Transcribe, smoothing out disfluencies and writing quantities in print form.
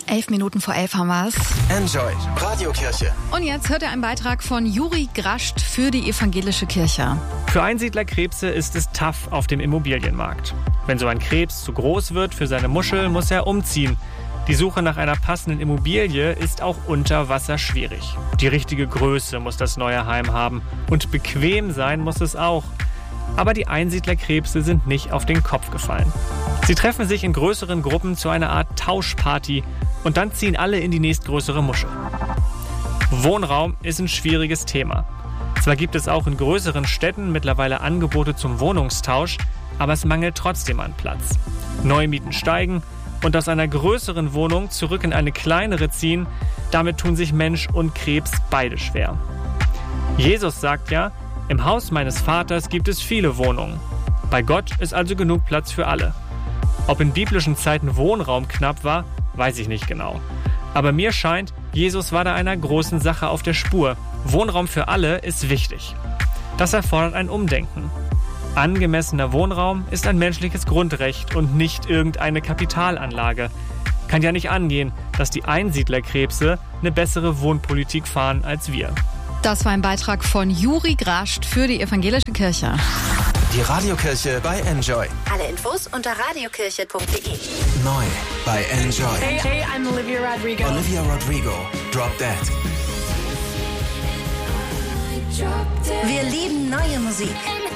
11:11 haben wir's. Enjoy. Radiokirche. Und jetzt hört ihr einen Beitrag von Juri Grascht für die evangelische Kirche. Für Einsiedlerkrebse ist es tough auf dem Immobilienmarkt. Wenn so ein Krebs zu groß wird für seine Muschel, muss er umziehen. Die Suche nach einer passenden Immobilie ist auch unter Wasser schwierig. Die richtige Größe muss das neue Heim haben und bequem sein muss es auch. Aber die Einsiedlerkrebse sind nicht auf den Kopf gefallen. Sie treffen sich in größeren Gruppen zu einer Art Tauschparty und dann ziehen alle in die nächstgrößere Muschel. Wohnraum ist ein schwieriges Thema. Zwar gibt es auch in größeren Städten mittlerweile Angebote zum Wohnungstausch, aber es mangelt trotzdem an Platz. Neumieten steigen und aus einer größeren Wohnung zurück in eine kleinere ziehen, damit tun sich Mensch und Krebs beide schwer. Jesus sagt ja, im Haus meines Vaters gibt es viele Wohnungen. Bei Gott ist also genug Platz für alle. Ob in biblischen Zeiten Wohnraum knapp war, weiß ich nicht genau. Aber mir scheint, Jesus war da einer großen Sache auf der Spur. Wohnraum für alle ist wichtig. Das erfordert ein Umdenken. Angemessener Wohnraum ist ein menschliches Grundrecht und nicht irgendeine Kapitalanlage. Kann ja nicht angehen, dass die Einsiedlerkrebse eine bessere Wohnpolitik fahren als wir. Das war ein Beitrag von Juri Grascht für die evangelische Kirche. Die Radiokirche bei Enjoy. Alle Infos unter radiokirche.de. Neu bei Enjoy. Hey, I'm Olivia Rodrigo. Olivia Rodrigo. Drop That. Wir lieben neue Musik.